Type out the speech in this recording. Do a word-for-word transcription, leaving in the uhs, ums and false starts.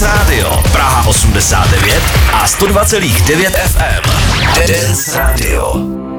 Dance Radio Praha osmdesát devět a sto dva celá devět F M. Dance Radio.